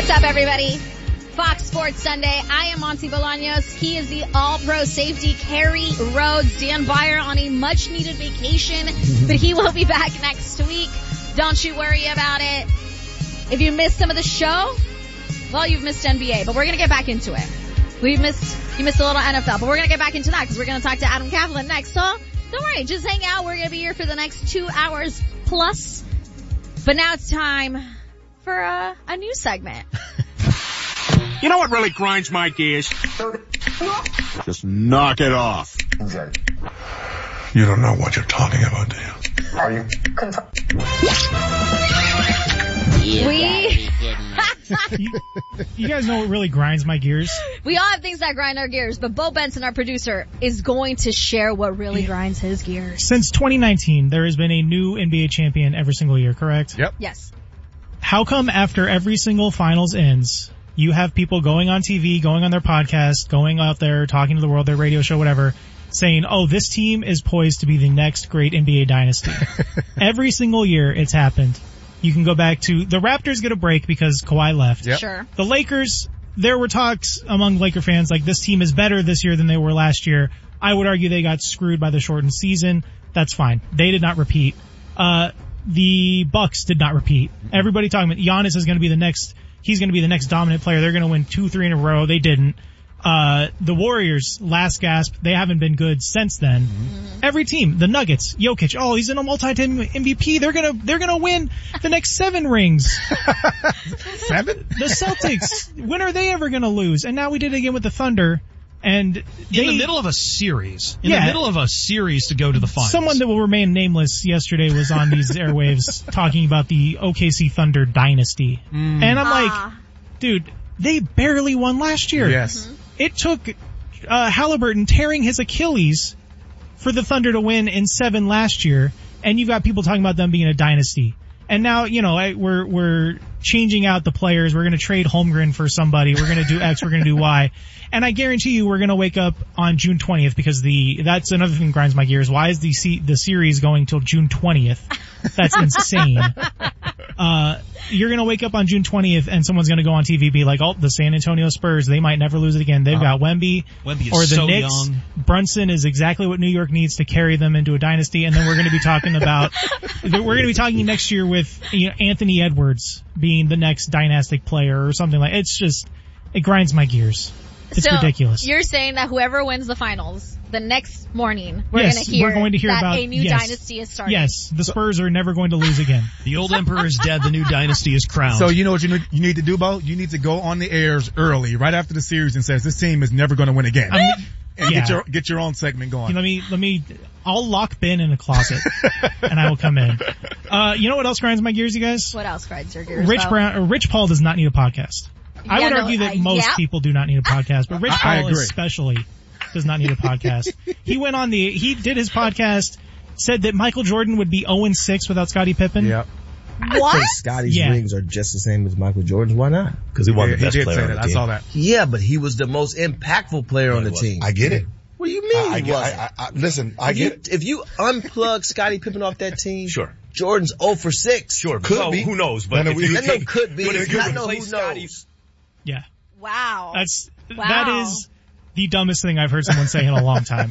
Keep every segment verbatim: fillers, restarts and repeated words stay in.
What's up, everybody? Fox Sports Sunday. I am Monty Bolaños. He is the all-pro safety, Kerry Rhodes. Dan Byer on a much-needed vacation, but he will be back next week. Don't you worry about it. If you missed some of the show, well, you've missed N B A, but we're going to get back into it. We missed, you missed a little N F L, but we're going to get back into that because we're going to talk to Adam Kaplan next. So don't worry, just hang out. We're going to be here for the next two hours plus. But now it's time for uh, a new segment. You know what really grinds my gears? Just knock it off. You don't know what you're talking about, do you? Are you? We, you, you guys know what really grinds my gears? we all have things that grind our gears, but Bo Benson, our producer, is going to share what really Yeah. grinds his gears. Since twenty nineteen, there has been a new N B A champion every single year, correct? Yep. Yes. How come after every single finals ends, you have people going on T V, going on their podcast, going out there, talking to the world, their radio show, whatever, saying, oh, this team is poised to be the next great N B A dynasty. Every single year it's happened. You can go back to the Raptors get a break because Kawhi left. Yep. Sure. The Lakers, there were talks among Laker fans like this team is better this year than they were last year. I would argue they got screwed by the shortened season. That's fine. They did not repeat. Uh, the Bucks did not repeat. Everybody talking about Giannis is going to be the next, he's going to be the next dominant player. They're going to win two, three in a row. They didn't. Uh, the Warriors, last gasp, they haven't been good since then. Mm-hmm. Every team, the Nuggets, Jokic, oh, he's in a multi-team M V P. They're gonna, they're gonna win the next seven rings. Seven? The Celtics, when are they ever gonna lose? And now we did it again with the Thunder. And they, in the middle of a series, in Yeah. the middle of a series to go to the finals. Someone that will remain nameless yesterday was on these airwaves talking about the O K C Thunder dynasty. Mm. And I'm Ah. like, dude, they barely won last year. Yes. Mm-hmm. It took uh, Halliburton tearing his Achilles for the Thunder to win in seven last year, and you've got people talking about them being a dynasty. And now, you know, I, we're we're changing out the players. We're going to trade Holmgren for somebody. We're going to do X. We're going to do Y. And I guarantee you, we're going to wake up on June twentieth because the that's another thing that grinds my gears. Why is the C, the series going till June twentieth? That's insane. Uh, you're going to wake up on June twentieth and someone's going to go on T V be like, oh, the San Antonio Spurs, they might never lose it again. They've Uh-huh. got Wemby. Wemby is or the so Knicks. young. Brunson is exactly what New York needs to carry them into a dynasty. And then we're going to be talking about, we're going to be talking next year with, you know, Anthony Edwards being the next dynastic player or something like, it's just, it grinds my gears. It's so ridiculous. You're saying that whoever wins the finals, the next morning, we're Yes, going to hear we're going to hear that about- a new yes. dynasty is starting. Yes, the Spurs are never going to lose again. The old emperor is dead. The new dynasty is crowned. So you know what you need, you need to do, Bo? You need to go on the airs early, right after the series, and says this team is never going to win again, I mean, and yeah. get your get your own segment going. Let me, let me, I'll lock Ben in a closet and I will come in. Uh, you know what else grinds my gears, you guys? What else grinds your gears? Rich though? Brown, or Rich Paul does not need a podcast. I Yeah, would no, argue that uh, most yeah. people do not need a podcast, but Rich I- I Paul agree. especially does not need a podcast. He went on the, he did his podcast, said that Michael Jordan would be oh and six without Scottie Pippen. Yep. What? think Scotty's Yeah. rings are just the same as Michael Jordan's. Why not? Because he wasn't Yeah, the he best did player say on that. the I team. saw that. Yeah, but he was the most impactful player on the he was. team. I get it. What do you mean I, I, he get- wasn't? I, I, I, listen, I if, you, get it. if you unplug Scottie Pippen off that team, Sure. Jordan's oh for six. Sure. Could well, be. who knows? But No, no, if we- you That no take- could be. but if It's you not no who replace Scottie- knows. Yeah. Wow. That's, Wow. that is the dumbest thing I've heard someone say in a long time.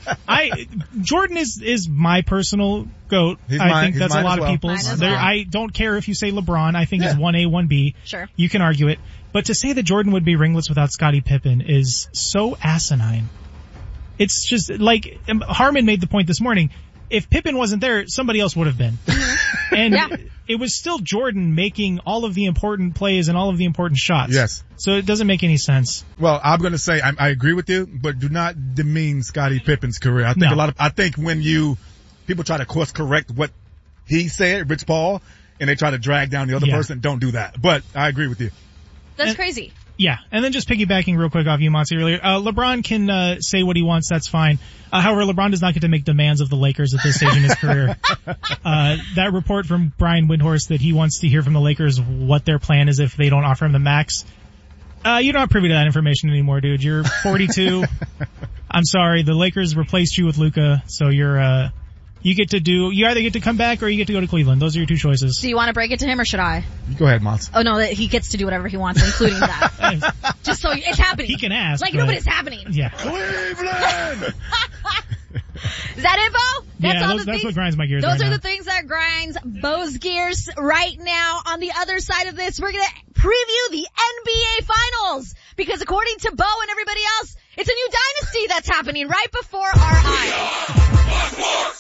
I, Jordan is, is my personal GOAT. He's I mine- think he's that's a mine lot as of well. people's. Mine as There, well. I don't care if you say LeBron. I think Yeah. it's one A, one B. Sure. You can argue it. But to say that Jordan would be ringless without Scottie Pippen is so asinine. It's just like, um, Harmon made the point this morning. If Pippen wasn't there, somebody else would have been. And Yeah. it was still Jordan making all of the important plays and all of the important shots. Yes. So it doesn't make any sense. Well, I'm going to say I, I agree with you, but do not demean Scottie Pippen's career. I think No. a lot of I think when you people try to course correct what he said, Rich Paul, and they try to drag down the other Yeah. person, don't do that. But I agree with you. That's And- crazy. Yeah, and then just piggybacking real quick off you, Monty, earlier, uh, LeBron can uh, say what he wants, that's fine. Uh, however, LeBron does not get to make demands of the Lakers at this stage in his career. Uh, that report from Brian Windhorst that he wants to hear from the Lakers what their plan is if they don't offer him the max, uh, you're not privy to that information anymore, dude. You're forty-two. I'm sorry, the Lakers replaced you with Luka, so you're, uh, You get to do, you either get to come back or you get to go to Cleveland. Those are your two choices. Do you want to break it to him or should I? Go ahead, Mons. Oh no, that he gets to do whatever he wants, including that. Just so it's happening. He can ask. Like, but, no, but it's happening. Yeah. Cleveland! Is that info? That's yeah, all those, the that's things, what grinds my gears Those right are now. the things that grinds Bo's gears right now. On the other side of this, we're going to preview the N B A Finals. Because according to Bo and everybody else, it's a new dynasty that's happening right before our eyes.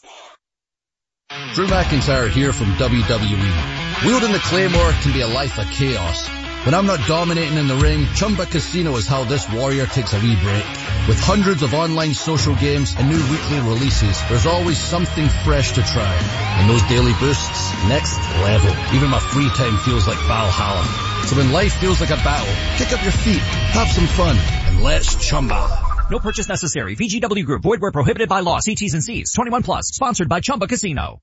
Drew McIntyre here from W W E. Wielding the Claymore can be a life of chaos. When I'm not dominating in the ring, Chumba Casino is how this warrior takes a wee break. With hundreds of online social games and new weekly releases, there's always something fresh to try. And those daily boosts, next level. Even my free time feels like Valhalla. So when life feels like a battle, kick up your feet, have some fun, and let's Chumba. No purchase necessary. V G W Group. Void where prohibited by law. See T's and C's. twenty-one plus. Sponsored by Chumba Casino.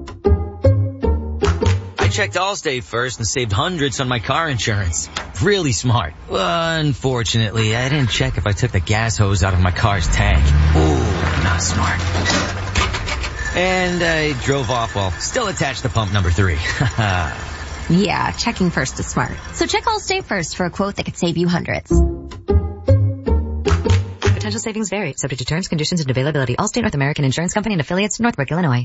I checked Allstate first and saved hundreds on my car insurance. Really smart. Unfortunately, I didn't check if I took the gas hose out of my car's tank. Ooh, not smart. And I drove off while still attached to pump number three. Yeah, checking first is smart. So check Allstate first for a quote that could save you hundreds. Potential savings vary, subject to terms, conditions, and availability. Allstate North American Insurance Company and affiliates, Northbrook, Illinois.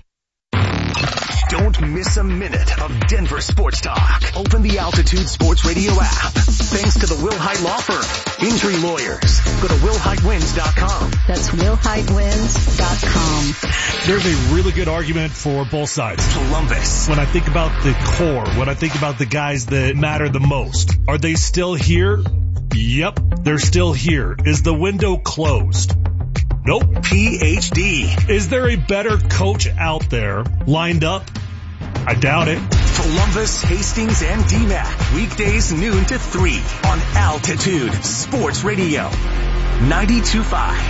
Don't miss a minute of Denver sports talk. Open the Altitude Sports Radio app. Thanks to the Will Height Law Firm. Injury lawyers. Go to will height wins dot com. That's will height wins dot com. There's a really good argument for both sides. Columbus. When I think about the core, when I think about the guys that matter the most, are they still here? Yep, they're still here. Is the window closed? Nope. P H D. Is there a better coach out there lined up? I doubt it. Columbus, Hastings, and D MAC. Weekdays noon to three on Altitude Sports Radio. ninety-two point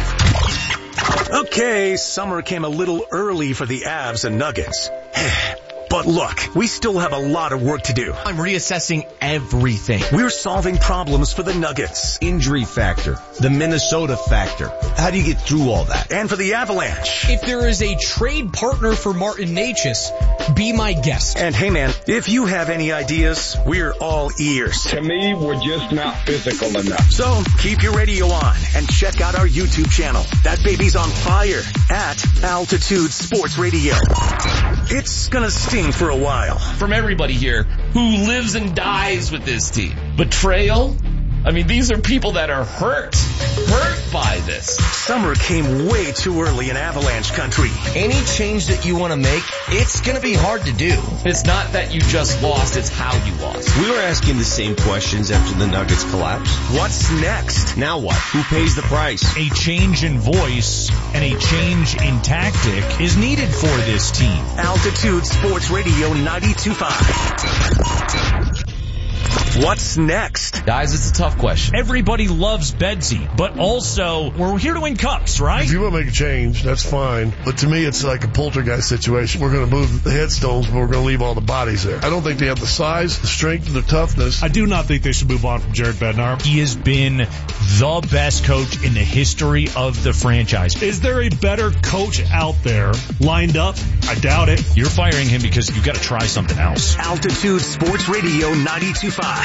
five. Okay, summer came a little early for the Avs and Nuggets. But look, we still have a lot of work to do. I'm reassessing everything. We're solving problems for the Nuggets. Injury factor. The Minnesota factor. How do you get through all that? And for the Avalanche. If there is a trade partner for Martin Necas, be my guest. And hey man, if you have any ideas, we're all ears. To me, we're just not physical enough. So keep your radio on and check out our YouTube channel. That baby's on fire at Altitude Sports Radio. It's gonna sting for a while. From everybody here who lives and dies with this team. Betrayal? I mean, these are people that are hurt. Hurt by this. Summer came way too early in Avalanche country. Any change that you want to make, it's going to be hard to do. It's not that you just lost, it's how you lost. We were asking the same questions after the Nuggets collapse. What's next? Now what? Who pays the price? A change in voice and a change in tactic is needed for this team. Altitude Sports Radio ninety-two point five. What's next? Guys, it's a tough question. Everybody loves Bedsy, but also we're here to win cups, right? If you want to make a change, that's fine. But to me, it's like a poltergeist situation. We're going to move the headstones, but we're going to leave all the bodies there. I don't think they have the size, the strength, and the toughness. I do not think they should move on from Jared Bednar. He has been the best coach in the history of the franchise. Is there a better coach out there lined up? I doubt it. You're firing him because you've got to try something else. Altitude Sports Radio ninety-two point five.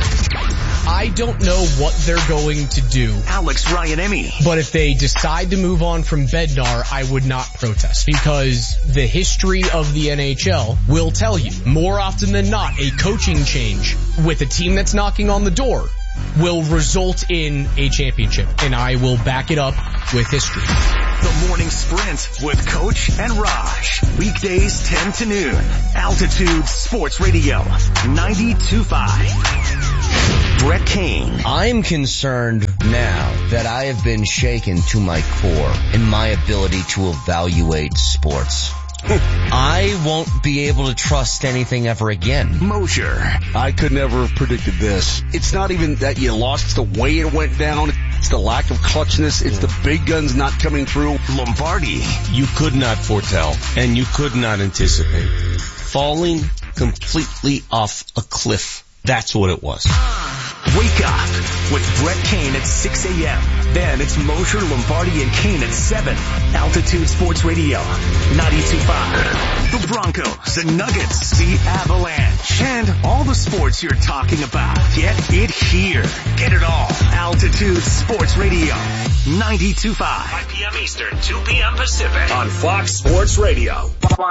I don't know what they're going to do. Alex Ryan-Emmy. But if they decide to move on from Bednar, I would not protest. Because the history of the N H L will tell you, more often than not, a coaching change with a team that's knocking on the door will result in a championship. And I will back it up with history. The Morning Sprint with Coach and Raj. Weekdays ten to noon. Altitude Sports Radio ninety-two point five. Brett Kane. I'm concerned now that I have been shaken to my core in my ability to evaluate sports. I won't be able to trust anything ever again. Mosier. I could never have predicted this. It's not even that you lost, it's the way it went down. It's the lack of clutchness. It's the big guns not coming through. Lombardi. You could not foretell, and you could not anticipate. Falling completely off a cliff. That's what it was. Wake up with Brett Kane at six a.m. Then it's Mosher, Lombardi, and Kane at seven. Altitude Sports Radio, ninety-two point five. The Broncos, the Nuggets, the Avalanche, and all the sports you're talking about. Get it here. Get it all. Altitude Sports Radio, ninety-two point five. five p.m. Eastern, two p.m. Pacific. On Fox Sports Radio.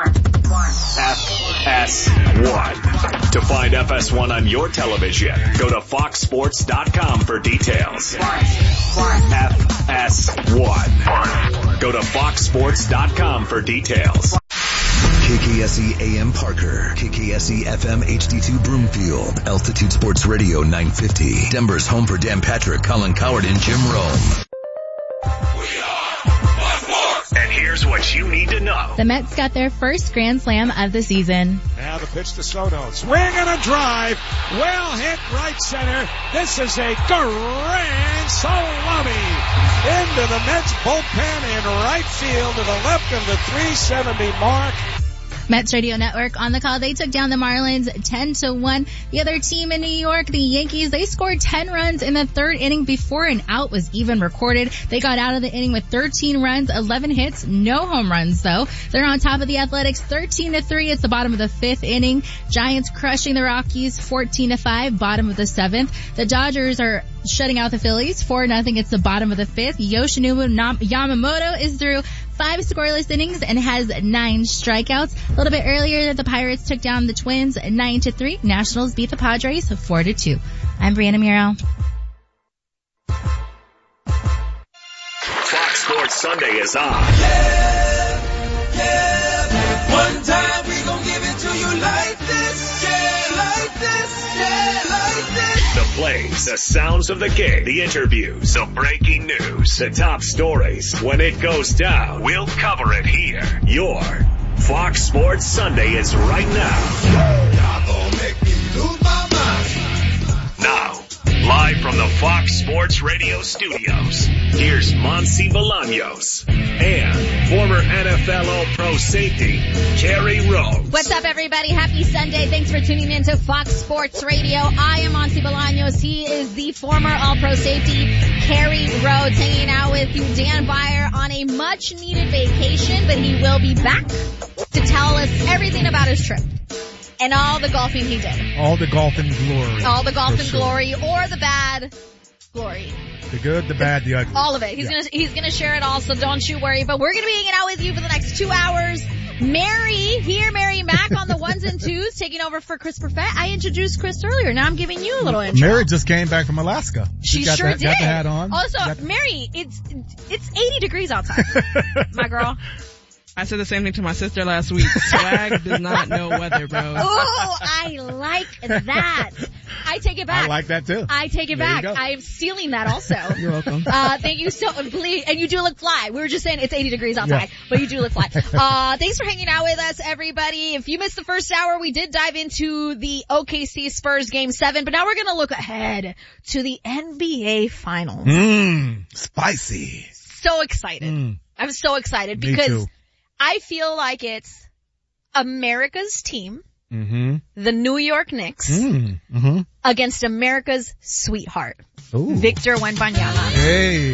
F S one. To find F S one on your television, go to fox sports dot com for details. F S one. Go to fox sports dot com for details. K K S E A M Parker, K K S E F M H D two Broomfield, Altitude Sports Radio nine fifty, Denver's home for Dan Patrick, Colin Coward, and Jim Rome. And here's what you need to know. The Mets got their first Grand Slam of the season. Now the pitch to Soto. Swing and a drive. Well hit right center. This is a grand salami into the Mets bullpen in right field to the left of the three seventy mark. Mets Radio Network on the call. They took down the Marlins ten to one. The other team in New York, the Yankees, they scored ten runs in the third inning before an out was even recorded. They got out of the inning with thirteen runs, eleven hits, no home runs though. They're on top of the Athletics thirteen to three. It's the bottom of the fifth inning. Giants crushing the Rockies fourteen to five, bottom of the seventh. The Dodgers are shutting out the Phillies four nothing. It's the bottom of the fifth. Yoshinobu Yamamoto is through five scoreless innings and has nine strikeouts. A little bit earlier, the Pirates took down the Twins nine to three. Nationals beat the Padres four to two. I'm Brianna Muro. Fox Sports Sunday is on. Yeah, yeah. One time we gon' give it to you like this. Yeah, like this. Yeah, like this. The plays, the sounds of the game, the interviews, the breaking news, the top stories. When it goes down, we'll cover it here. Your Fox Sports Sunday is right now. Y'all gon' make me lose my mind. Now, live from the Fox Sports Radio studios, here's Monty Bolaños and former N F L All-Pro safety, Kerry Rhodes. What's up, everybody? Happy Sunday. Thanks for tuning in to Fox Sports Radio. I am Monty Bolaños. He is the former All-Pro safety, Kerry Rhodes, hanging out with you. Dan Byer on a much-needed vacation, but he will be back to tell us everything about his trip. And all the golfing he did. All the golfing glory. All the golfing sure. glory or the bad glory. The good, the bad, the ugly. All of it. He's yeah. gonna, he's gonna share it all, so don't you worry. But we're gonna be hanging out with you for the next two hours. Mary, here, Mary Mack on the ones and twos, taking over for Chris Perfett. I introduced Chris earlier. Now I'm giving you a little intro. Mary just came back from Alaska. She got sure the, did. Got the hat on. Also, got Mary, it's, it's eighty degrees outside. My girl. I said the same thing to my sister last week. Swag does not know weather, bro. Oh, I like that. I take it back. I like that too. I take it there back. I'm stealing that also. You're welcome. Uh, thank you so, please, and you do look fly. We were just saying it's eighty degrees outside, yeah. but you do look fly. Uh, thanks for hanging out with us, everybody. If you missed the first hour, we did dive into the O K C Spurs game seven, but now we're gonna look ahead to the N B A finals. Mmm, spicy. So excited. Mm. I'm so excited Me because too. I feel like it's America's team, mm-hmm. the New York Knicks, mm. mm-hmm. against America's sweetheart, Ooh. Victor Wembanyama. Hey.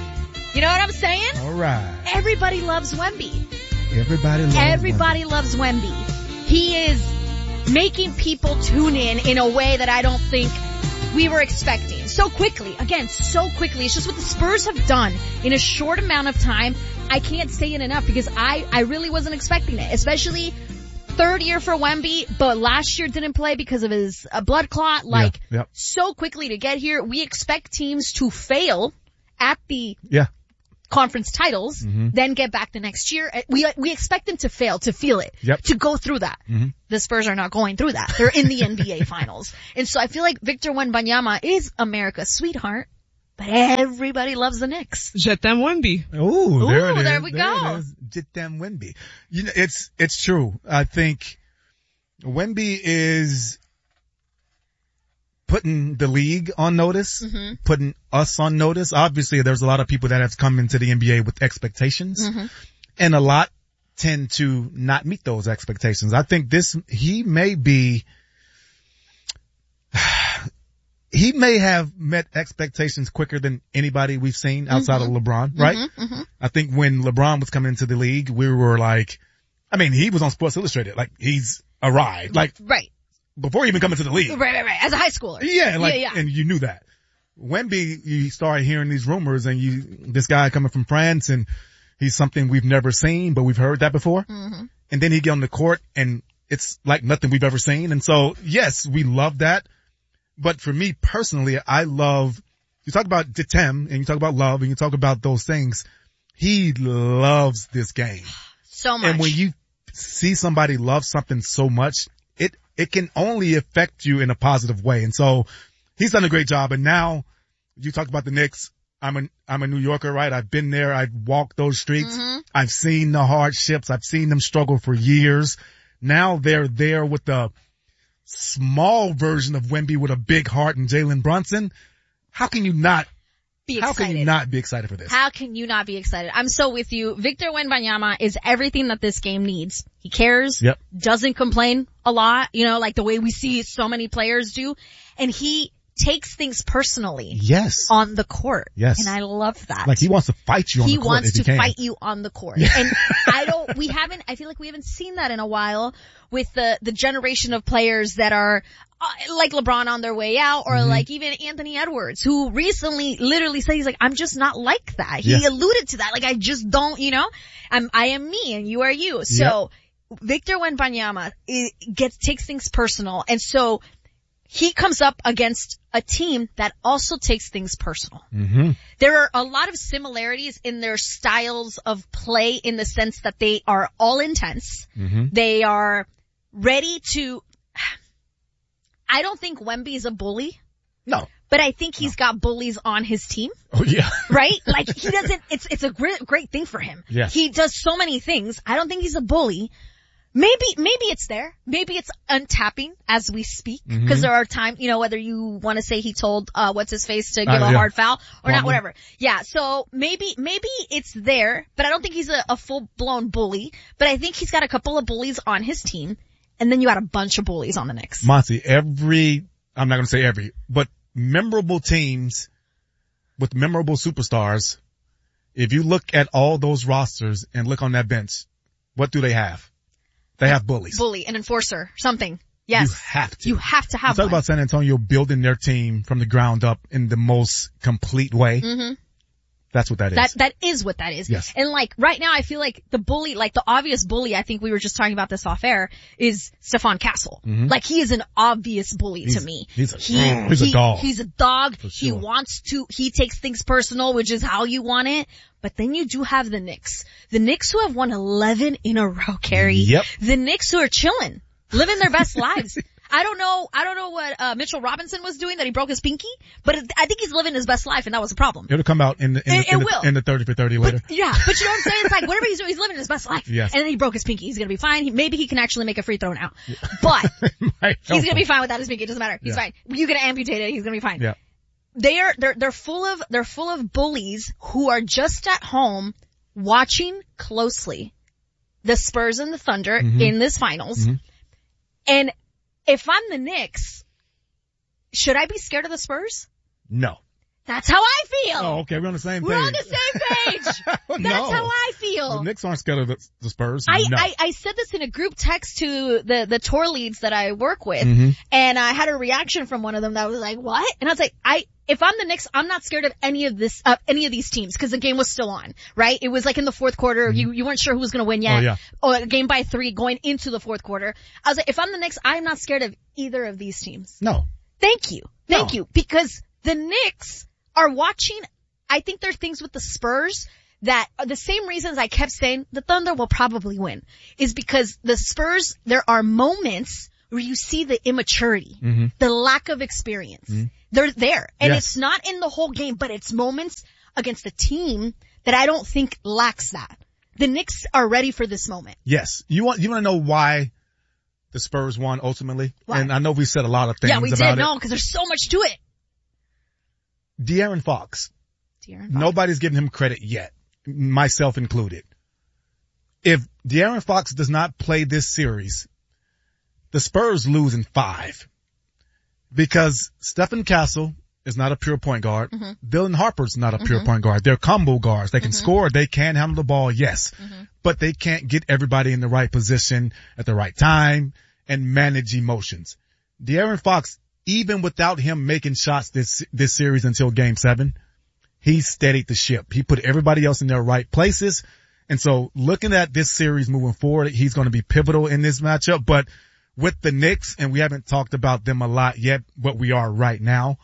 You know what I'm saying? All right. Everybody loves Wemby. Everybody loves Everybody Wemby. loves Wemby. He is making people tune in in a way that I don't think we were expecting. So quickly. Again, so quickly. It's just what the Spurs have done in a short amount of time. I can't say it enough because I, I really wasn't expecting it, especially third year for Wemby, but last year didn't play because of his uh, blood clot. Like, yeah, yeah. so quickly to get here. We expect teams to fail at the yeah. conference titles, mm-hmm. then get back the next year. We we expect them to fail, to feel it, yep. to go through that. Mm-hmm. The Spurs are not going through that. They're in the N B A finals. And so I feel like Victor Wembanyama is America's sweetheart, but everybody loves the Knicks. Je t'aime Wemby. Ooh, there Ooh, it is. there we there go. It is. Je t'aime Wemby. You know, it's, it's true. I think Wemby is putting the league on notice, mm-hmm. putting us on notice. Obviously, there's a lot of people that have come into the N B A with expectations, mm-hmm. and a lot tend to not meet those expectations. I think this, he may be, he may have met expectations quicker than anybody we've seen outside Mm-hmm. of LeBron, right? Mm-hmm, mm-hmm. I think when LeBron was coming into the league, we were like, I mean, he was on Sports Illustrated, like he's a ride, like Right. before he even come into the league. Right, right, right. As a high schooler. Yeah, like, yeah, yeah. and you knew that. Wemby, you started hearing these rumors and you, this guy coming from France and he's something we've never seen, but we've heard that before. Mm-hmm. And then he get on the court and it's like nothing we've ever seen. And so, yes, we love that. But for me personally, I love, you talk about Ditem and you talk about love and you talk about those things. He loves this game. So much. And when you see somebody love something so much, it, it can only affect you in a positive way. And so he's done a great job. And now you talk about the Knicks. I'm a, I'm a New Yorker, right? I've been there. I've walked those streets. Mm-hmm. I've seen the hardships. I've seen them struggle for years. Now they're there with the small version of Wemby with a big heart and Jalen Brunson. How can you not Be How excited. can you not be excited for this? How can you not be excited? I'm so with you. Victor Wembanyama is everything that this game needs. He cares. Yep. Doesn't complain a lot, you know, like the way we see so many players do. And he takes things personally. Yes. On the court. Yes. And I love that. Like he wants to fight you on he the court. wants if he to can. fight you on the court. And I don't, we haven't, I feel like we haven't seen that in a while with the, the generation of players that are uh, like LeBron on their way out or Mm-hmm. like even Anthony Edwards who recently literally said he's like, I'm just not like that. He Yes. alluded to that. Like I just don't, you know, I'm, I am me and you are you. So Victor Wembanyama it gets, takes things personal. And so he comes up against a team that also takes things personal. Mm-hmm. There are a lot of similarities in their styles of play in the sense that they are all intense. Mm-hmm. They are ready to, I don't think Wemby's a bully. No. But I think he's got bullies on his team. Oh yeah. Right? Like he doesn't, it's, it's a great, great thing for him. Yes. He does so many things. I don't think he's a bully. Maybe, maybe it's there. Maybe it's untapping as we speak. Cause Mhm. there are times, you know, whether you want to say he told, uh, what's his face to give Uh, a yeah. hard foul or not, Plumlee. whatever. Yeah. So maybe, maybe it's there, but I don't think he's a, a full blown bully, but I think he's got a couple of bullies on his team. And then you got a bunch of bullies on the Knicks. Monty, every, I'm not going to say every, but memorable teams with memorable superstars, if you look at all those rosters and look on that bench, what do they have? They have bullies. Bully, an enforcer, something. Yes. You have to. You have to You have talk one. about San Antonio building their team from the ground up in the most complete way. Mm-hmm. That's what that is. That, that is what that is. Yes. And like right now I feel like the bully, like the obvious bully, I think we were just talking about this off air, is Stephon Castle. Mhm. Like he is an obvious bully He's- to me. he's a- he, he's a he- dog. He's a dog. For He sure. wants to, he takes things personal, which is how you want it. But then you do have the Knicks. The Knicks who have won eleven in a row, Carrie. Yep. The Knicks who are chilling, living their best lives. I don't know, I don't know what, uh, Mitchell Robinson was doing that he broke his pinky, but it, I think he's living his best life and that was a problem. It'll come out in the, in, It- the, in, it the, will. in the thirty for thirty later. Yeah, but you know what I'm saying? It's like whatever he's doing, he's living his best life. Yes. And then he broke his pinky. He's gonna be fine. He, maybe he can actually make a free throw now. But Might he's help gonna be him. fine without his pinky. It doesn't matter. He's Yeah. fine. You can amputate it. He's gonna be fine. Yeah. They are, they're, they're full of, they're full of bullies who are just at home watching closely the Spurs and the Thunder Mhm. in this finals. Mhm. And if I'm the Knicks, should I be scared of the Spurs? No. That's how I feel. Oh, okay. We're on the same We're page. on the same page. That's No. how I feel. The Knicks aren't scared of the, the Spurs. I, no. I, I said this in a group text to the, the tour leads that I work with, Mhm. and I had a reaction from one of them that was like, what? And I was like, I, if I'm the Knicks, I'm not scared of any of this, uh, any of these teams, cause the game was still on, right? It was like in the fourth quarter, you, you weren't sure who was gonna win yet. Oh, yeah. Or a game by three going into the fourth quarter. I was like, if I'm the Knicks, I'm not scared of either of these teams. No. Thank you. Thank No. you. Because the Knicks are watching, I think there are things with the Spurs that are the same reasons I kept saying the Thunder will probably win is because the Spurs, there are moments where you see the immaturity, Mhm. the lack of experience. Mhm. They're there. And Yes. it's not in the whole game, but it's moments against a team that I don't think lacks that. The Knicks are ready for this moment. Yes. You want, you want to know why the Spurs won ultimately? Why? And I know we said a lot of things Yeah, we about did. it. No, because there's so much to it. De'Aaron Fox. De'Aaron Fox. Nobody's giving him credit yet, myself included. If De'Aaron Fox does not play this series, the Spurs lose in five. Because Stephen Castle is not a pure point guard. Mm-hmm. Dylan Harper's not a pure Mhm. point guard. They're combo guards. They can Mhm. score. They can handle the ball. Yes. Mm-hmm. But they can't get everybody in the right position at the right time and manage emotions. De'Aaron Fox, even without him making shots this, this series until game seven, he steadied the ship. He put everybody else in their right places. And so looking at this series moving forward, he's going to be pivotal in this matchup. But with the Knicks, and we haven't talked about them a lot yet, but we are right now,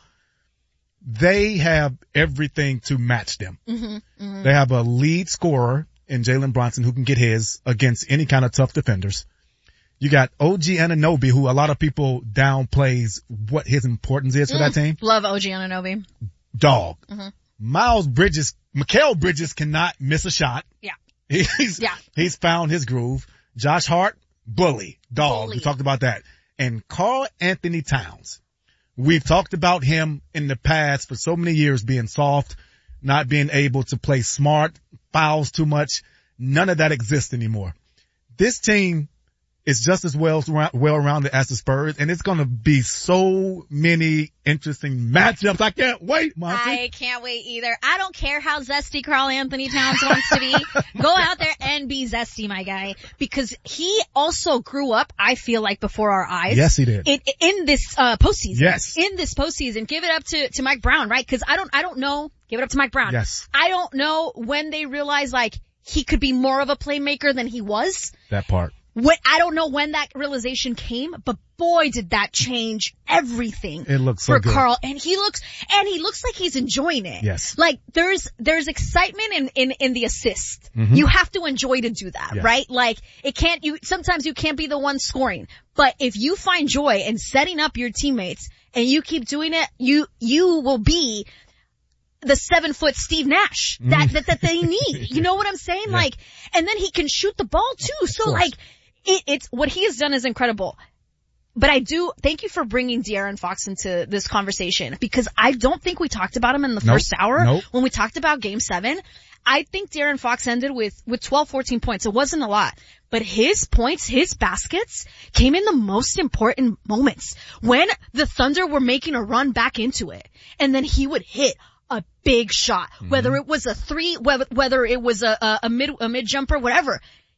they have everything to match them. Mm-hmm. Mm-hmm. They have a lead scorer in Jalen Brunson who can get his against any kind of tough defenders. You got O G Anunoby, who a lot of people downplays what his importance is for that team. Love O G Anunoby. Dog. Mm-hmm. Miles Bridges, Mikal Bridges cannot miss a shot. Yeah. He's, Yeah. he's found his groove. Josh Hart, bully, dog. Bully. We talked about that. And Karl Anthony Towns. We've talked about him in the past for so many years being soft, not being able to play smart, fouls too much. None of that exists anymore. This team is just as well, well rounded as the Spurs, and it's going to be so many interesting matchups. I can't wait, Monty. I can't wait either. I don't care how zesty Karl Anthony Towns wants to be. Go out there and be zesty, my guy, because he also grew up, I feel like, before our eyes. Yes, he did. In, in this uh postseason. Yes. In this postseason. Give it up to to Mike Brown, right? Because I don't I don't know. Give it up to Mike Brown. Yes. I don't know when they realized like he could be more of a playmaker than he was. That part. What, I don't know when that realization came, but boy, did that change everything. It looks so for good. Karl, and he looks, and he looks like he's enjoying it. Yes. Like there's, there's excitement in, in, in the assist. Mhm. You have to enjoy to do that, Yes. right? Like it can't, you, sometimes you can't be the one scoring, but if you find joy in setting up your teammates and you keep doing it, you, you will be the seven foot Steve Nash that, that, that they need. You know what I'm saying? Yeah. Like, and then he can shoot the ball too. So course. like, it, it's, what he has done is incredible. But I do, thank you for bringing De'Aaron Fox into this conversation because I don't think we talked about him in the Nope. first hour Nope. when we talked about game seven. I think De'Aaron Fox ended with, with twelve, fourteen points. It wasn't a lot, but his points, his baskets came in the most important moments when the Thunder were making a run back into it. And then he would hit a big shot, Mm-hmm. whether it was a three, whether, whether it was a, a, a mid, a mid jumper, whatever.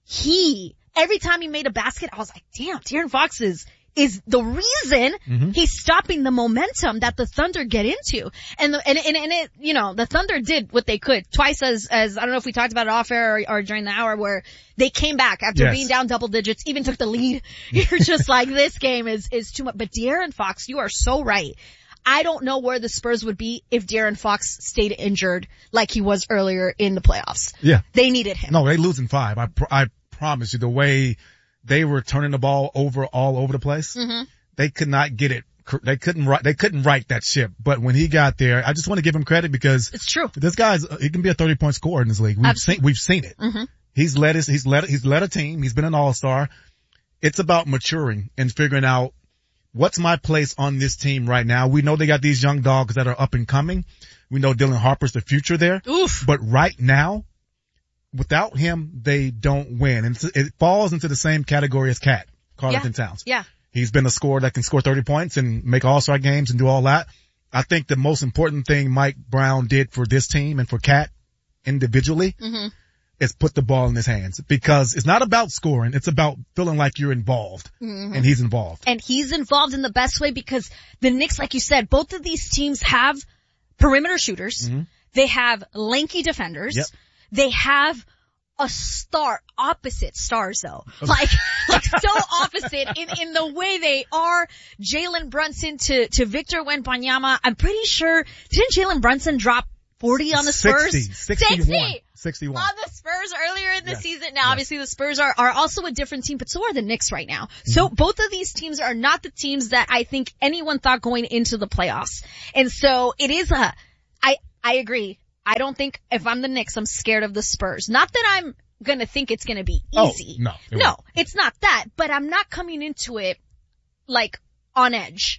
He, every time he made a basket, I was like, damn, De'Aaron Fox is, is the reason Mm-hmm. he's stopping the momentum that the Thunder get into. And the, and, and, and it, you know, the Thunder did what they could twice as, as, I don't know if we talked about it off air or, or during the hour where they came back after Yes. being down double digits, even took the lead. You're just like, this game is, is too much. But De'Aaron Fox, you are so right. I don't know where the Spurs would be if De'Aaron Fox stayed injured like he was earlier in the playoffs. Yeah. They needed him. No, they losing five. I, pr- I promise you the way they were turning the ball over all over the place, Mm-hmm. they could not get it. cor- They couldn't write, they couldn't right that ship. But when he got there, I just want to give him credit because It's true. this guy's, he can be a thirty point scorer in this league. We've Absolutely. seen, we've seen it. Mm-hmm. He's led his, he's led, he's led a team. He's been an all-star. It's about maturing and figuring out what's my place on this team right now. We know they got these young dogs that are up and coming. We know Dylan Harper's the future there. Oof. But right now, without him, they don't win. And it's- it falls into the same category as Cat, Carlton Towns. Yeah. He's been a scorer that can score thirty points and make all-star games and do all that. I think the most important thing Mike Brown did for this team and for Cat individually Mm-hmm. is put the ball in his hands because it's not about scoring. It's about feeling like you're involved Mm-hmm. and he's involved. And he's involved in the best way because the Knicks, like you said, both of these teams have perimeter shooters. Mm-hmm. They have lanky defenders. Yep. They have a star, opposite stars though. Like, like so opposite in, in the way they are. Jalen Brunson to, to Victor Wembanyama. I'm pretty sure, didn't Jalen Brunson drop forty on the Spurs? sixty, sixty-one, sixty-one. On the Spurs earlier in the Yes. season. Now, obviously the Spurs are, are also a different team, but so are the Knicks right now. So both of these teams are not the teams that I think anyone thought going into the playoffs. And so it is a, I, I agree. I don't think if I'm the Knicks, I'm scared of the Spurs. Not that I'm gonna think it's gonna be Oh, easy. no, it No, won't. it's not that, but I'm not coming into it like on edge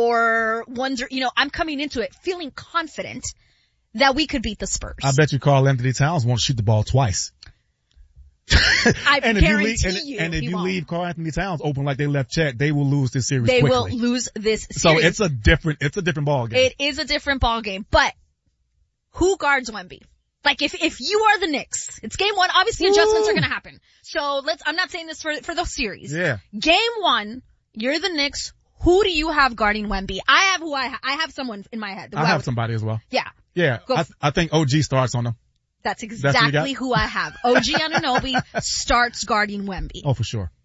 or wonder, you know, I'm coming into it feeling confident that we could beat the Spurs. I bet you Karl Anthony Towns won't shoot the ball twice. I and if guarantee you leave, and, you. and if he you won't. leave Karl Anthony Towns open like they left Chet, they will lose this series They quickly. will lose this series. So it's a different, it's a different ball game. It is a different ball game, but who guards Wemby? Like if, if you are the Knicks, it's game one, obviously adjustments Ooh. are gonna happen. So let's, I'm not saying this for, for the series. Yeah. Game one, you're the Knicks. Who do you have guarding Wemby? I have who I ha- I have someone in my head. I have somebody as well. Yeah. Yeah. Go I, f- I think O G starts on them. That's That's exactly who you who I have. O G Anunoby starts guarding Wemby. Oh, for sure.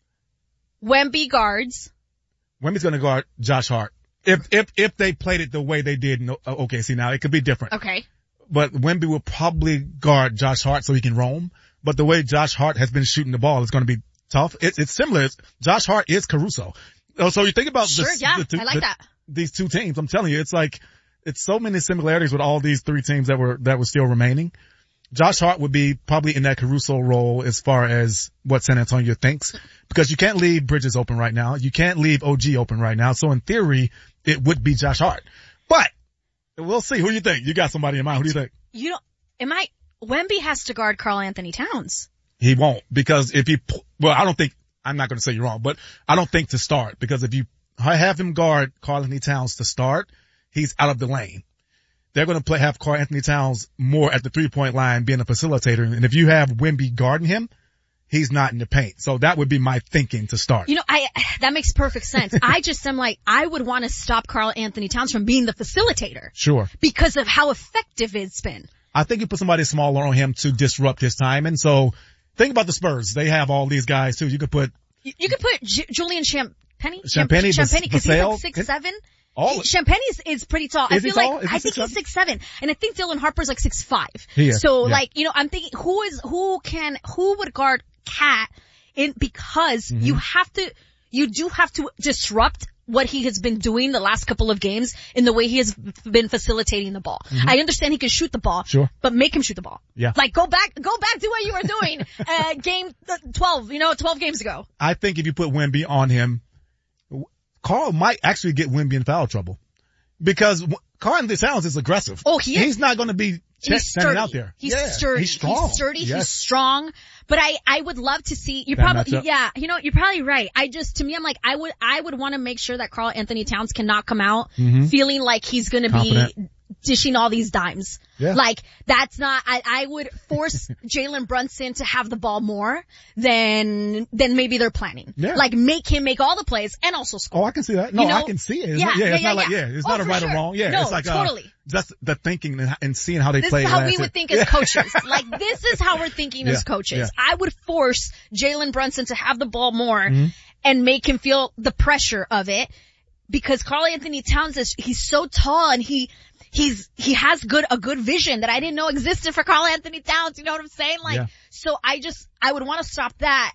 Wemby guards. Wemby's going to guard Josh Hart. If, if, if they played it the way they did in O K C now, it could be different. Okay. But Wemby will probably guard Josh Hart so he can roam. But the way Josh Hart has been shooting the ball is going to be tough. It, it's similar. It's, Josh Hart is Caruso. Oh, so you think about Sure, this, yeah, the two, I like the, that. these two teams. I'm telling you, it's like, it's so many similarities with all these three teams that were, that were still remaining. Josh Hart would be probably in that Caruso role as far as what San Antonio thinks, because you can't leave Bridges open right now. You can't leave O G open right now. So in theory, it would be Josh Hart. But we'll see. Who do you think? You got somebody in mind. Who do you think? You know, am I, Wemby has to guard Karl Anthony Towns. He won't, because if he, well, I don't think, I'm not going to say you're wrong, but I don't think to start, because if you have him guard Karl Anthony Towns to start, he's out of the lane. They're going to play, have Karl Anthony Towns more at the three point line being a facilitator. And if you have Wemby guarding him, he's not in the paint. So that would be my thinking to start. You know, I, that makes perfect sense. I just am like, I would want to stop Karl Anthony Towns from being the facilitator. Sure. Because of how effective it's been. I think you put somebody smaller on him to disrupt his time. And so think about the Spurs. They have all these guys too. You could put, You, you could put J- Julian Champagnie. Champagnie, Champagnie, cause he's like Vassell. six, seven. All, Champagnie is, is pretty tall. I Is he feel tall? like, Is he I think six, he's six, seven. And I think Dylan Harper's like six, five. He is, So yeah. like, you know, I'm thinking who is, who can, who would guard Cat in, because Mm-hmm. you have to, you do have to disrupt what he has been doing the last couple of games in the way he has been facilitating the ball. Mm-hmm. I understand he can shoot the ball. Sure. But make him shoot the ball. Yeah. Like go back, go back to what you were doing, uh, game twelve, you know, twelve games ago. I think if you put Wemby on him, Carl might actually get Wemby in foul trouble, because Karl Anthony Towns is aggressive. Oh, he is. He's not going to be He's standing sturdy. out there. He's Yeah, sturdy. He's strong. He's sturdy. Yes. He's strong. But I, I would love to see, you're That probably, matchup. yeah, you know, you're probably right. I just, to me, I'm like, I would, I would want to make sure that Karl Anthony Towns cannot come out Mhm. feeling like he's going to be Confident. dishing all these dimes. Yeah. Like, that's not, I, I would force Jalen Brunson to have the ball more than, than maybe they're planning. Yeah. Like, make him make all the plays and also score. Oh, I can see that. No, You know? I can see it. It's Yeah, not, yeah, yeah, it's yeah, not like, yeah. yeah, it's Oh, not a for right sure. or wrong. Yeah, No, it's like, totally. uh, just the thinking and, and seeing how they This play is how last we year. would think as coaches. Like, this is how we're thinking Yeah, as coaches. yeah. I would force Jalen Brunson to have the ball more Mhm. and make him feel the pressure of it, because Karl Anthony Towns is, he's so tall and he, he's, he has good, a good vision that I didn't know existed for Karl Anthony Towns. You know what I'm saying? Like, Yeah. so I just, I would want to stop that.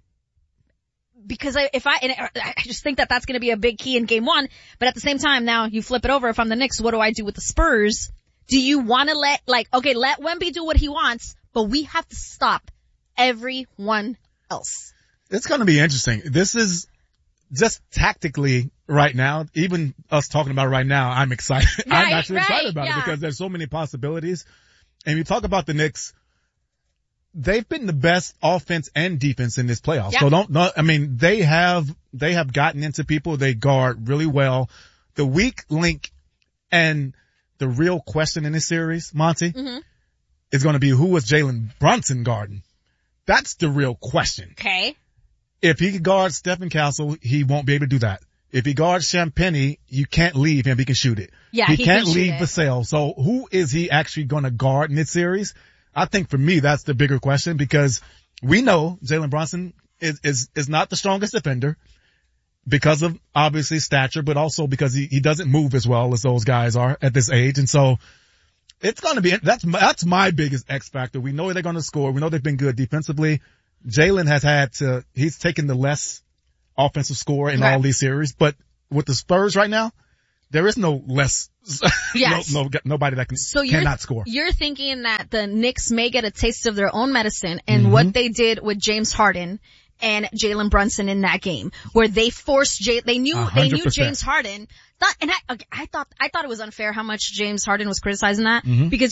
Because I, if I, and I just think that that's going to be a big key in game one. But at the same time, now you flip it over. If I'm the Knicks, what do I do with the Spurs? Do you want to let, like, okay, let Wemby do what he wants, but we have to stop everyone else. It's going to be interesting. This is just tactically right now, even us talking about it right now, I'm excited. I'm Right, actually right, excited about yeah. it because there's so many possibilities. And you talk about the Knicks, they've been the best offense and defense in this playoff. Yeah. So don't, no, I mean, they have, they have gotten into people. They guard really well. The weak link and the real question in this series, Monty, Mm-hmm. is going to be who was Jalen Brunson guarding? That's the real question. Okay. If he guards Stephen Castle, he won't be able to do that. If he guards Champagnie, you can't leave him. He can shoot it. Yeah, he, he can't can shoot leave it. Vassell. So who is he actually going to guard in this series? I think for me, that's the bigger question, because we know Jalen Brunson is, is, is not the strongest defender because of obviously stature, but also because he, he doesn't move as well as those guys are at this age. And so it's going to be, that's, my- that's my biggest X factor. We know they're going to score. We know they've been good defensively. Jalen has had to, he's taken the less offensive score in Right. all these series, but with the Spurs right now, there is no less, Yes. no, no, nobody that can, So you're, cannot score. you're thinking that the Knicks may get a taste of their own medicine and Mhm. what they did with James Harden and Jalen Brunson in that game, where they forced Jay, they knew, A they hundred knew percent. James Harden, thought, and I, okay, I thought, I thought it was unfair how much James Harden was criticizing that, Mhm. because you,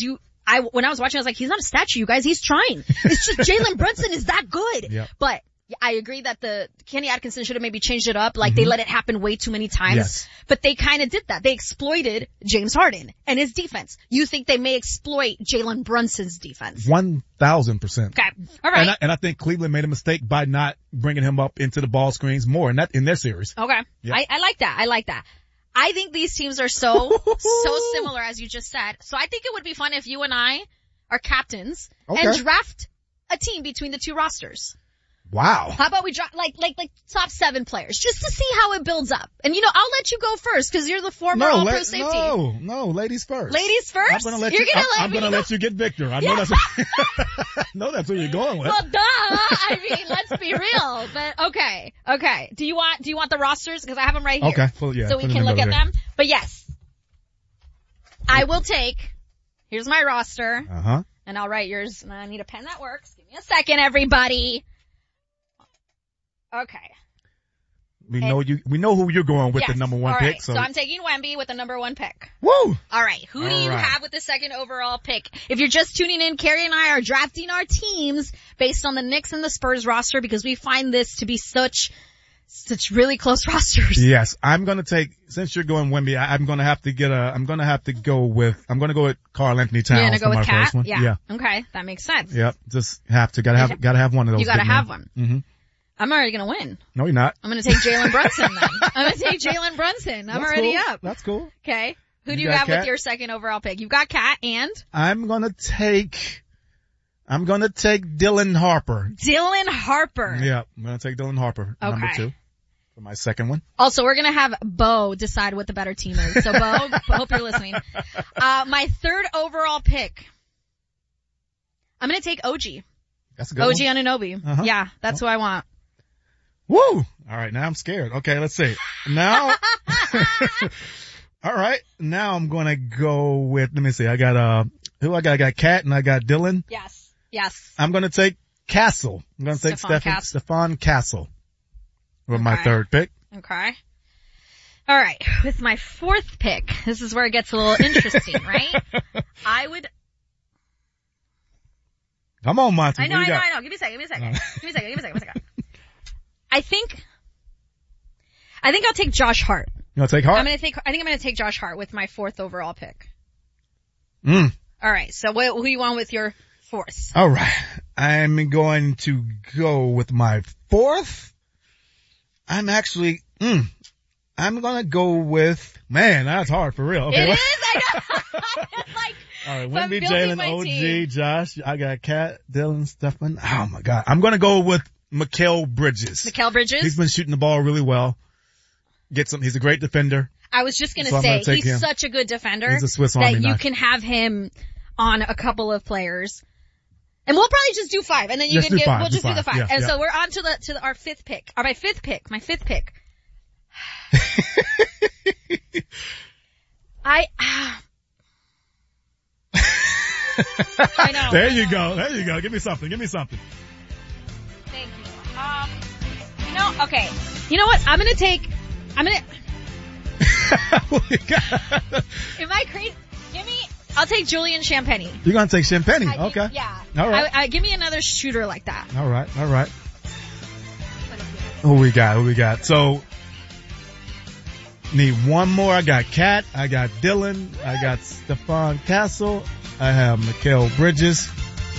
I, when I was watching, I was like, he's not a statue, you guys. He's trying. It's just Jalen Brunson is that good. Yep. But I agree that the Kenny Atkinson should have maybe changed it up. Like, Mm-hmm. they let it happen way too many times. Yes. But they kind of did that. They exploited James Harden and his defense. You think they may exploit Jalen Brunson's defense? One thousand percent. Okay. All right. And I, and I think Cleveland made a mistake by not bringing him up into the ball screens more in that, in their series. Okay. Yeah. I, I like that. I like that. I think these teams are so, so similar as you just said. So I think it would be fun if you and I are captains Okay. and draft a team between the two rosters. Wow. How about we draft like, like, like top seven players just to see how it builds up. And you know, I'll let you go first because you're the former No, all-pro let, safety. no, no, ladies first. Ladies first? I'm gonna let You're you, gonna I'm, let I'm me gonna go- let you get Victor. I know Yeah. that's, I know that's where you're going with. Well, duh. I mean, let's be real. But okay, okay. Do you want, do you want the rosters? Because I have them right here. Okay, well, yeah, So we put can them look at over here. them. But yes, I will take, here's my roster. Uh-huh. And I'll write yours. And I need a pen that works. Give me a second, everybody. Okay. We know you, we know who you're going with Yes. the number one All pick. right. So, So I'm taking Wemby with the number one pick. woo! All right. Who do All you right. have with the second overall pick? If you're just tuning in, Carrie and I are drafting our teams based on the Knicks and the Spurs roster because we find this to be such, such really close rosters. Yes, I'm gonna take, since you're going Wemby, I, I'm gonna have to get a, I'm gonna have to go with, I'm gonna go with Karl Anthony Towns You're gonna go for my with Cat? first one. Yeah. Yeah. Okay. That makes sense. Yep. Just have to, gotta have, gotta have one of those. You gotta big men. have one. Mm-hmm. I'm already gonna win. No, you're not. I'm gonna take Jalen Brunson then. I'm gonna take Jalen Brunson. I'm That's already cool. up. That's cool. Okay. Who do You you got have Cat? with your second overall pick? You've got Cat and I'm gonna take, I'm gonna take Dylan Harper. Dylan Harper. Yeah, I'm gonna take Dylan Harper, number Okay. two, for my second one. Also, we're gonna have Bo decide what the better team is. So Bo, hope you're listening. Uh, my third overall pick. I'm gonna take O G. That's a good O G one. Anunoby. Uh-huh. Yeah, that's who I want. Woo! All right, now I'm scared. Okay, let's see. Now, all right, now I'm gonna go with, let me see, I got, uh, who I got? I got Cat and I got Dylan. Yes. Yes. I'm gonna take Castle. I'm gonna take Stephon Stephen, Castle. Stephon Castle with my Okay. third pick. Okay. All right. With my fourth pick, this is where it gets a little interesting, right? I would. Come on, Monty. I know, what I you know, got? I know. Give me a second. Give me a second. Give me a second. Give me a second. Give me a second. I think. I think I'll take Josh Hart. You wanna take Hart? I'm gonna take. I think I'm gonna take Josh Hart with my fourth overall pick. Mm. All right. So what, who you want with your fourth? All right. I'm going to go with my fourth. I'm actually, mm, I'm gonna go with, man, that's hard for real. Okay. It is. I know. like, All right. so I'm Wemby, building Jalen, my O G, team. Josh. I got Cat, Dylan, Stephen. Oh my God. I'm gonna go with Mikal Bridges. Mikal Bridges. He's been shooting the ball really well. Gets him. He's a great defender. I was just gonna So I'm say gonna take he's him. such a good defender. He's a Swiss that Army you knife. can have him on a couple of players. And we'll probably just do five, and then you Just can do get. five, We'll do just do the five. five, Yeah, and yeah. so we're on to the to the, our fifth pick, or my fifth pick, my fifth pick. I. I know. There I you know. go. There you go. Give me something. Give me something. Thank you. Um, you know, okay. You know what? I'm gonna take. I'm gonna. Am I crazy? Give me. I'll take Julian Champagny. You're gonna take Champagne. I think- Okay. Yeah. All right. I, I, give me another shooter like that. All right. All right. Who we got? Who we got? So, need one more. I got Cat. I got Dylan. I got Stephon Castle. I have Mikal Bridges.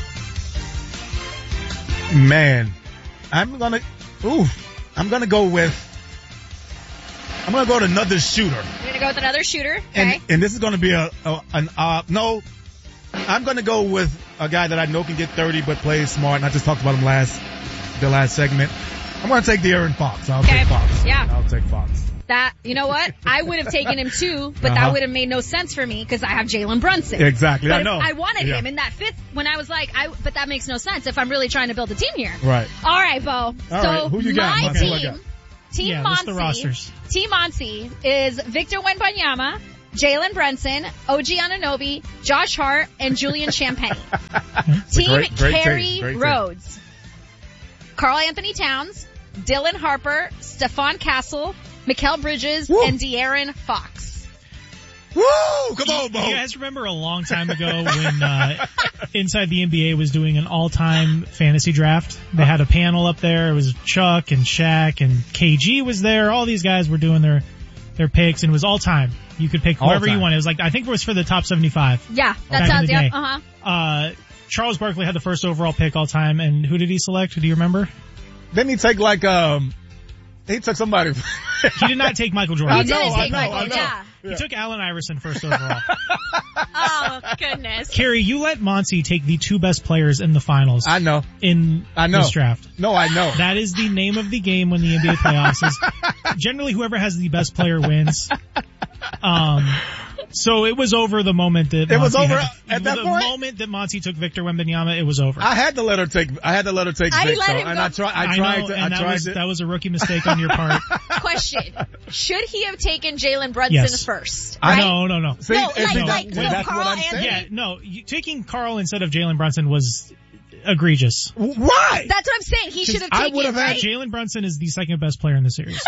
Man, I'm gonna, ooh, I'm gonna go with, I'm gonna go with another shooter. You're gonna go with another shooter, okay? And, and this is gonna be a, a an, uh, no, I'm gonna go with a guy that I know can get thirty but plays smart, and I just talked about him last, the last segment. I'm gonna take De'Aaron Fox. I'll Okay. take Fox. Yeah. I'll take Fox. That, you know what? I would have taken him too, but Uh-huh. that would have made no sense for me because I have Jalen Brunson. Exactly. But I if know. I wanted Yeah. him in that fifth when I was like, I, but that makes no sense if I'm really trying to build a team here. Right. All right, Bo. All so right. Who you got, my Monty? Who I team, got? Team Yeah, Monty, list the rosters. Team Monty is Victor Wembanyama, Jalen Brunson, O G Anunoby, Josh Hart, and Julian Champagny. It's a Team great- great team. Carrie Great team. Rhodes, Karl Anthony Towns, Dylan Harper, Stephon Castle, Mikal Bridges, Woo. and De'Aaron Fox. Woo! Bo, come on, Bo. You guys remember a long time ago when uh, Inside the N B A was doing an all-time fantasy draft? They had a panel up there. It was Chuck and Shaq and K G was there. All these guys were doing their their picks, and it was all-time. You could pick whoever you wanted. It was like, I think it was for the top seventy-five. Yeah, that sounds, yeah, uh-huh. Uh, Charles Barkley had the first overall pick all time, and who did he select? Do you remember? Didn't he take like, um, he took somebody. He did not take Michael Jordan. He didn't take Michael, yeah. He took Allen Iverson first overall. Oh, goodness. Carrie, you let Monty take the two best players in the finals. I know. In I know. this draft. No, I know. That is the name of the game when the N B A playoffs is generally whoever has the best player wins. Um, so it was over the moment that It was Monty over had, at that the point? moment that Monty took Victor Wembanyama, it was over. I had to let her take, I had to let her take I Vic, let though, him and go. I, try, I I tried know, to, and I that tried was, to. that was a rookie mistake on your part. Question. Should he have taken Jalen Brunson Yes. first? I Right? know, no, no. See, No, if like- he- like, well, no, that's Carl what I'm Anthony- saying. Yeah, no, you, taking Carl instead of Jalen Brunson was egregious. Why? That's what I'm saying. He should have I taken would have it, had right? Jalen Brunson is the second best player in the series.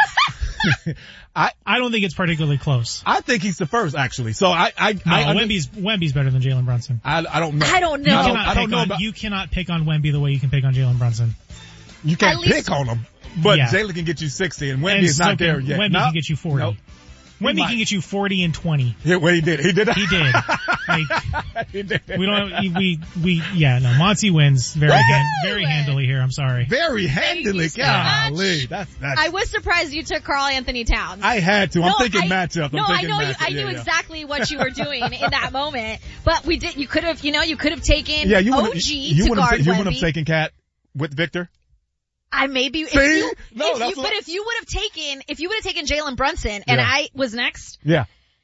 I I don't think it's particularly close. I think he's the first, actually. So I, I, No, I, I Wemby's Wemby's better than Jalen Brunson. I, I don't know. I don't You know. cannot I don't pick know on, about- you cannot pick on Wemby the way you can pick on Jalen Brunson. You can't At least- pick on him, but Yeah. Jalen can get you sixty, and Wemby And is so not there can- yet. Wemby No. can get you forty. Nope. Wemby might. can get you forty and twenty. Yeah, well, he did. He did. He did. Like, he did. we don't, we, we, yeah, no, Monty wins very, hand, very handily here. I'm sorry. Very handily. so Golly, much. that's that's. I was surprised you took Carl Anthony Towns. I had to. I'm No, thinking I- matchup. I'm no, I thinking know you, matchup. I yeah, knew yeah. exactly what you were doing in that moment. But we did, you could have, you know, you could have taken Yeah, you O wouldn't. G You to wouldn't. guard You wouldn't Wemby. have taken Cat with Victor. I maybe, if See? you, No, if that's you what- but if you would have taken, if you would have taken Jalen Brunson and Yeah. I was next, Yeah.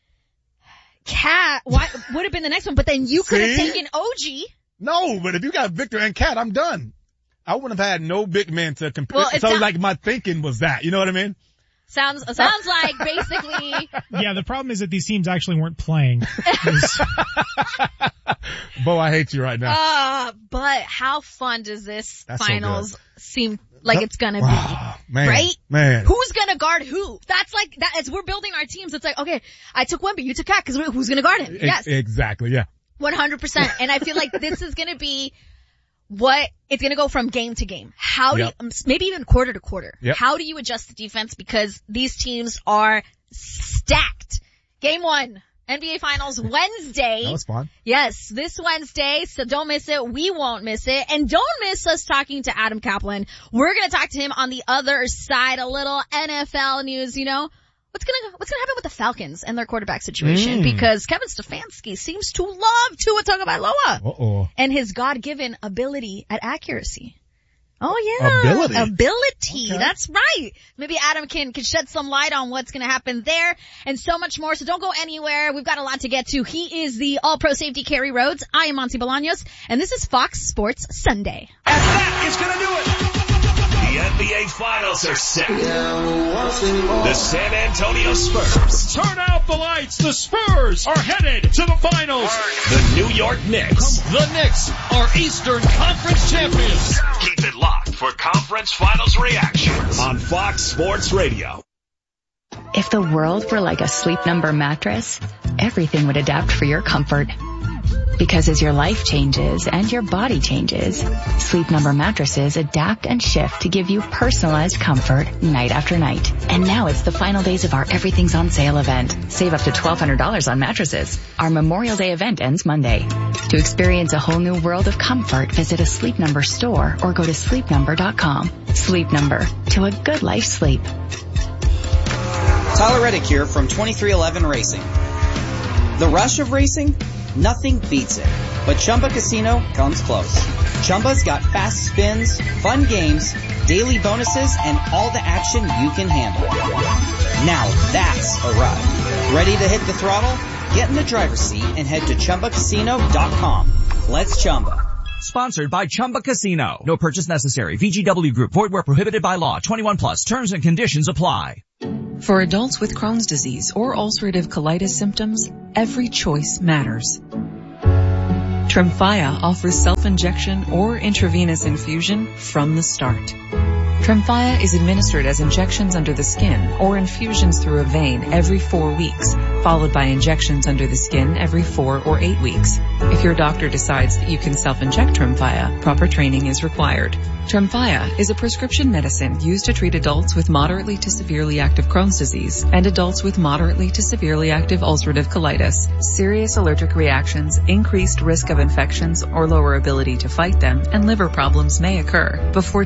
Cat why, would have been the next one, but then you could have See? taken O G. No, but if you got Victor and Cat, I'm done. I wouldn't have had no big man to compare. Well, it's so not- like my thinking was that. You know what I mean? Sounds, sounds like basically, Yeah, the problem is that these teams actually weren't playing. It was- Bo, I hate you right now. uh, but how fun does this That's so finals seem like it's gonna Wow, be? man, Right? man. Who's gonna guard who? That's like, that, as we're building our teams, it's like, okay, I took Wemby, you took Cat, cause who's gonna guard him? E- Yes. Exactly. Yeah. one hundred percent. And I feel like this is gonna be what, it's gonna go from game to game. How do Yep. you, um, maybe even quarter to quarter. Yep. How do you adjust the defense? Because these teams are stacked. Game one, N B A Finals Wednesday. That was fun. Yes, this Wednesday, so don't miss it. We won't miss it. And don't miss us talking to Adam Kaplan. We're going to talk to him on the other side, a little N F L news, you know. What's going to, what's going to happen with the Falcons and their quarterback situation? Mm. Because Kevin Stefanski seems to love Tua Tagovailoa Uh-oh. and his God-given ability at accuracy. Oh yeah. Ability. Ability. Okay. That's right. Maybe Adam can, can shed some light on what's going to happen there and so much more. So don't go anywhere. We've got a lot to get to. He is the All-Pro Safety Kerry Rhodes. I am Monty Bolaños and this is Fox Sports Sunday. And that is gonna do it. The N B A Finals are set. The San Antonio Spurs. Turn out the lights. The Spurs are headed to the finals. The New York Knicks. The Knicks are Eastern Conference champions. Keep it locked for conference finals reactions on Fox Sports Radio. If the world were like a Sleep Number mattress, everything would adapt for your comfort. Because as your life changes and your body changes, Sleep Number mattresses adapt and shift to give you personalized comfort night after night. And now it's the final days of our Everything's on Sale event. Save up to twelve hundred dollars on mattresses. Our Memorial Day event ends Monday. To experience a whole new world of comfort, visit a Sleep Number store or go to sleep number dot com. Sleep Number, to a good life sleep. Tyler Reddick here from twenty-three eleven Racing. The rush of racing? Nothing beats it. But Chumba Casino comes close. Chumba's got fast spins, fun games, daily bonuses, and all the action you can handle. Now that's a ride. Ready to hit the throttle? Get in the driver's seat and head to chumba casino dot com. Let's Chumba. Sponsored by Chumba Casino. No purchase necessary. V G W Group. Void where prohibited by law. twenty-one plus. Terms and conditions apply. For adults with Crohn's disease or ulcerative colitis symptoms, every choice matters. Tremfya offers self-injection or intravenous infusion from the start. Tremfya is administered as injections under the skin or infusions through a vein every four weeks, followed by injections under the skin every four or eight weeks. If your doctor decides that you can self-inject Tremfya, proper training is required. Tremfya is a prescription medicine used to treat adults with moderately to severely active Crohn's disease and adults with moderately to severely active ulcerative colitis. Serious allergic reactions, increased risk of infections or lower ability to fight them, and liver problems may occur. Before